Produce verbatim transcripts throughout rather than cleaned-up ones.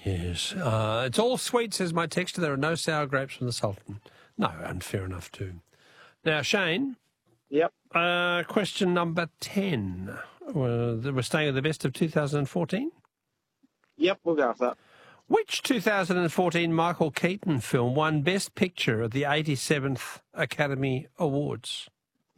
Yes. Uh, it's all sweet, says my texter. There are no sour grapes from the Sultan. No, and fair enough too. Now, Shane. Yep. Uh, question number ten. Uh, we're staying at the best of two thousand fourteen? Yep, we'll go with that. Which two thousand fourteen Michael Keaton film won Best Picture at the eighty-seventh Academy Awards?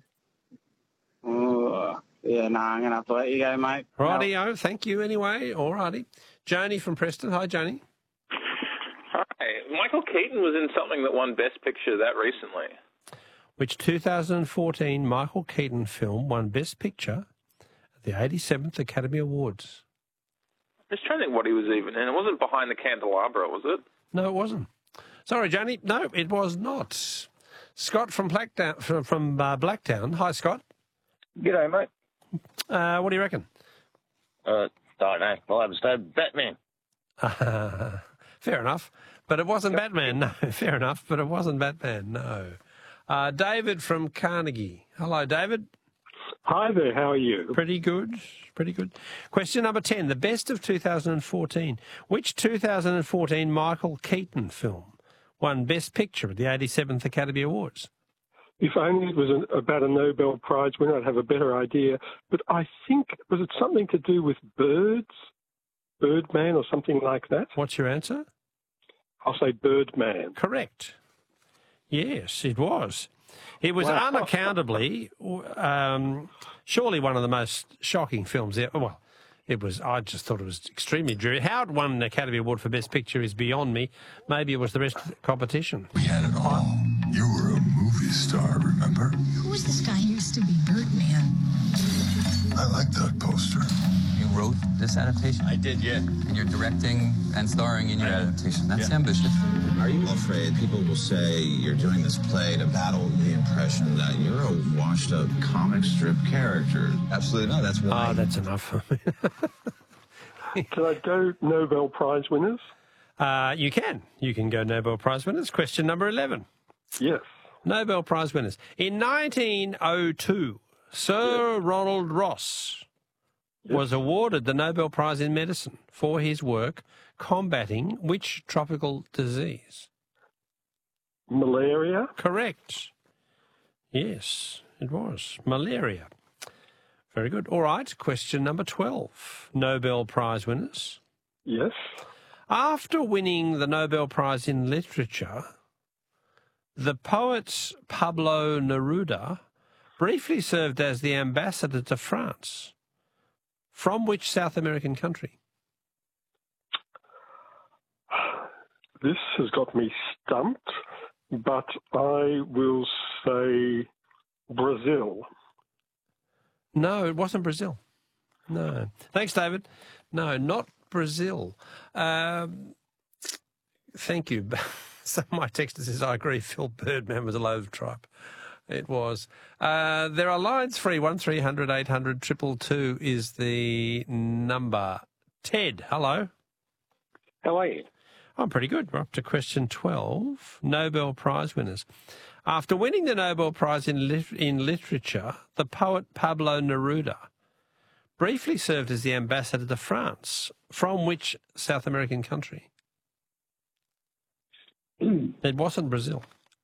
Uh, yeah, no, I'm going to have to let you go, mate. Righty-o, no. Thank you anyway. All righty. Joni from Preston. Hi, Joni. Hi. Michael Keaton was in something that won Best Picture that recently. Which two thousand fourteen Michael Keaton film won Best Picture at the eighty-seventh Academy Awards? I'm just trying to think what he was even in. It wasn't Behind the Candelabra, was it? No, it wasn't. Sorry, Joni. No, it was not. Scott from Blackdown. From, from uh, Blacktown. Hi, Scott. G'day, mate. Uh, what do you reckon? Uh, don't know. I'll have to say Batman. Uh, fair enough. But it wasn't Batman. No, fair enough. But it wasn't Batman. No. Uh, David from Carnegie. Hello, David. Hi there, how are you? Pretty good, pretty good. Question number ten, the best of two thousand fourteen. Which two thousand fourteen Michael Keaton film won Best Picture at the eighty-seventh Academy Awards? If only it was an, about a Nobel Prize winner, I'd have a better idea. But I think, was it something to do with birds? Birdman or something like that? What's your answer? I'll say Birdman. Correct. Yes, it was. It was Wow. unaccountably, um, surely one of the most shocking films ever. Well, it was, I just thought it was extremely dreary. How it won an Academy Award for Best Picture is beyond me. Maybe it was the rest of the competition. We had it all. You were a movie star, remember? Who was this guy who used to be Birdman? I like that poster. You wrote this adaptation? I did, yeah. And you're directing and starring in your adaptation. That's Yeah. ambitious. Are you afraid people will say you're doing this play to battle the impression that you're a washed-up comic strip character? Absolutely not. That's why. Oh, that's enough. Can I go Nobel Prize winners? Uh, you can. You can go Nobel Prize winners. Question number eleven. Yes. Nobel Prize winners. In nineteen oh two, Sir yes. Ronald Ross yes. was awarded the Nobel Prize in Medicine for his work combating which tropical disease? Malaria? Correct. Yes, it was. Malaria. Very good. All right, question number twelve. Nobel Prize winners. Yes. After winning the Nobel Prize in Literature, the poet Pablo Neruda briefly served as the ambassador to France. From which South American country? This has got me stumped, but I will say Brazil. No, it wasn't Brazil. No. Thanks, David. No, not Brazil. Um, thank you. So my texter says, I agree, Phil Birdman was a loathed tripe. It was. Uh, there are lines free. one three hundred eight hundred two two two is the number. Ted, hello. How are you? I'm pretty good. We're up to question twelve. Nobel Prize winners. After winning the Nobel Prize in, lit- in Literature, the poet Pablo Neruda briefly served as the ambassador to France. From which South American country? It wasn't Brazil.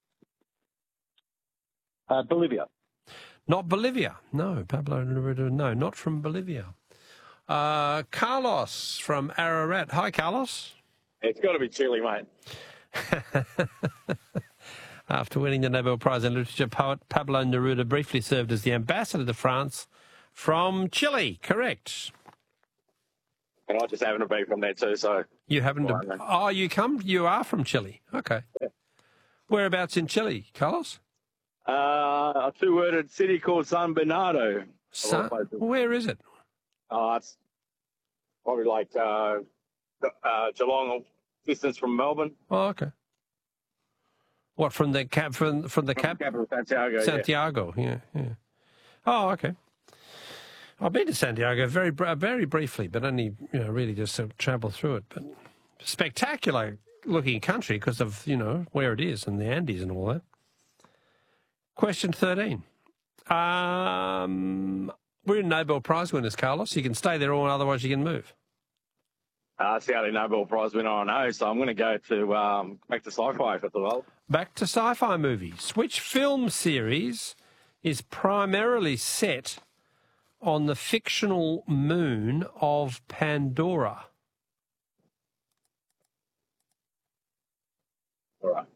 Uh, Bolivia. Not Bolivia. No, Pablo Neruda, no, not from Bolivia. Uh, Carlos from Ararat. Hi, Carlos. It's got to be Chile, mate. After winning the Nobel Prize in Literature, poet Pablo Neruda briefly served as the ambassador to France from Chile. Correct. And I just happen to be from there too, so... You happen to... Oh, you come... You are from Chile. Okay. Yeah. Whereabouts in Chile, Carlos? Uh, a two-worded city called San Bernardo. San... Where is it? Uh, it's probably like uh, uh, Geelong, distance from Melbourne. Oh, okay. What, from the cap... From, from the from cap... capital, Santiago, Santiago, yeah. yeah, yeah. Oh, okay. I've been to Santiago very, very briefly, but only, you know, really just to travel through it. But spectacular looking country because of, you know, where it is and the Andes and all that. Question thirteen. Um, we're in Nobel Prize winners, Carlos. You can stay there or otherwise you can move. Uh, it's the only Nobel Prize winner I know, so I'm going to go to um, back to sci-fi if it's all. Back to sci-fi movies. Which film series is primarily set on the fictional moon of Pandora? All right.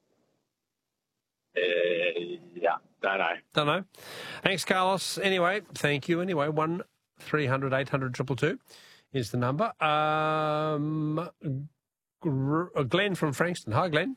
Uh, yeah, don't know. Don't know. Thanks, Carlos. Anyway, thank you. Anyway, one three hundred eight hundred two two two is the number. Um, Glenn from Frankston. Hi, Glenn.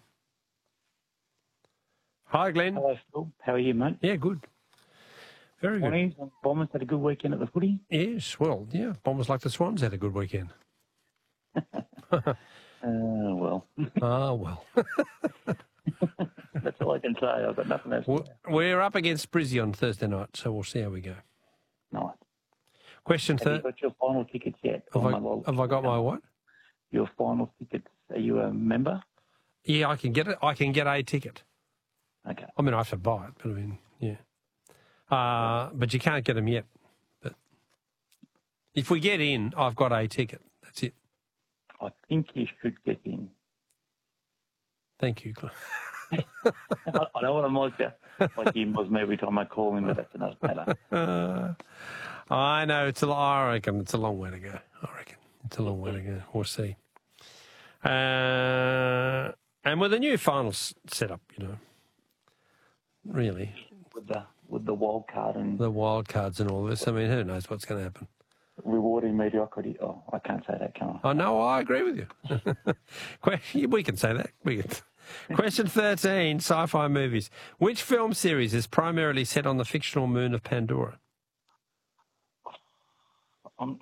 Hi, Glenn. Hello, Phil. How are you, mate? Yeah, good. Very good. Morning. Bombers had a good weekend at the footy. Yes, well, yeah. Bombers like the Swans had a good weekend. Uh, well. Ah, well. That's all I can say. I've got nothing else to say. We're up against Brizzy on Thursday night, so we'll see how we go. Nice. Question Have you third. got your final tickets yet? Have, Oh, I, my Lord. have I got my what? Your final tickets. Are you a member? Yeah, I can get it. I can get a ticket. Okay. I mean, I have to buy it, but I mean, yeah. Uh, but you can't get them yet. But if we get in, I've got a ticket. That's it. I think you should get in. Thank you, Clive. I, I know what I'm like. uh, Like he was me every time I call him, but that's another matter. Uh, I know it's a. I reckon it's a long way to go. I reckon it's a long way to go. We'll see. Uh, and with a new finals setup, you know, really With the with the wild card and the wild cards and all this. I mean, who knows what's going to happen? rewarding mediocrity. Oh, I can't say that, can I? Oh no, I agree with you. Que- we can say that. We can. Question thirteen: Sci-fi movies. Which film series is primarily set on the fictional moon of Pandora? Um,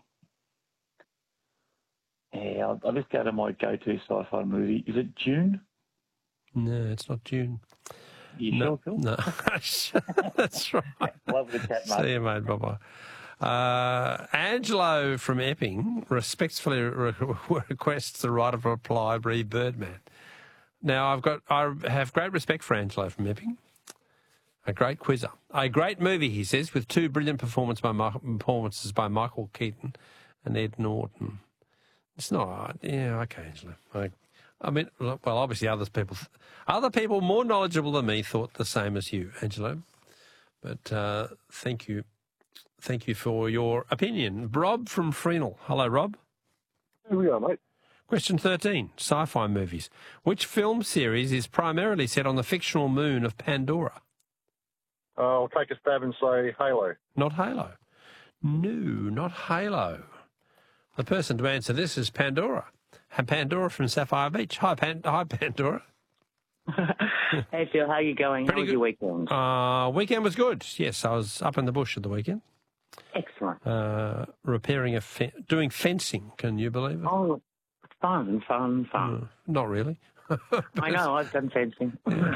yeah, I'll, I'll just go to my go-to sci-fi movie. Is it June? No, it's not June. You no, sure, Phil? No, that's right. Love the chat, mate. See you, mate. Bye-bye. Uh, Angelo from Epping respectfully re- requests the right of reply, re Birdman. Now, I've got, I have great respect for Angelo from Epping. A great quizzer. A great movie, he says, with two brilliant performance by Mi- performances by Michael Keaton and Ed Norton. It's not, yeah, okay, Angelo. I, I mean, well, obviously others people, other people more knowledgeable than me thought the same as you, Angelo. But uh, thank you. Thank you for your opinion. Rob from Freenall. Hello, Rob. Here we are, mate. Question thirteen, sci-fi movies. Which film series is primarily set on the fictional moon of Pandora? Uh, I'll take a stab and say Halo. Not Halo. No, not Halo. The person to answer this is Pandora. Pandora from Sapphire Beach. Hi, Pan- Hi Pandora. Hey, Phil, how you going? Pretty how was good. your weekend? Uh, weekend was good. Yes, I was up in the bush at the weekend. Excellent. Uh, repairing a fe- doing fencing. Can you believe it? Oh, fun, fun, fun. Uh, not really. I know, I've done fencing.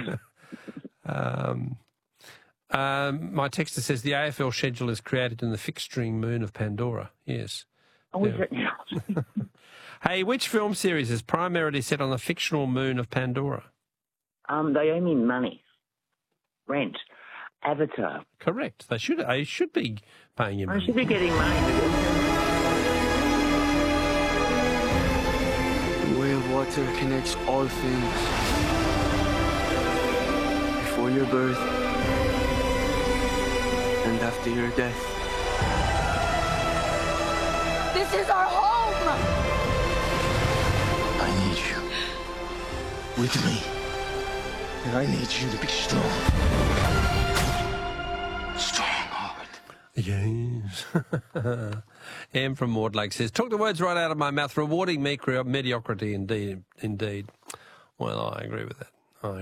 um, um, my texter says the A F L schedule is created in the fixturing moon of Pandora. Yes. Oh, is Yeah. it? Hey, which film series is primarily set on the fictional moon of Pandora? um, they owe me money. Rent. Avatar. Correct. They should. They should be paying you I money. should be getting money. The way of water connects all things. Before your birth and after your death. This is our home! I need you with me. And I need you to be strong. Strong-hearted. Yes. M from Maudlake says, took the words right out of my mouth, rewarding medi- mediocrity indeed. Indeed. Well, I agree with that.